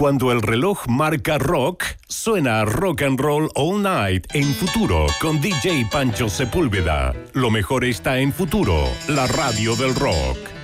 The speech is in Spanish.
Cuando el reloj marca rock, suena Rock and Roll All Night en Futuro con DJ Pancho Sepúlveda. Lo mejor está en Futuro, la radio del rock.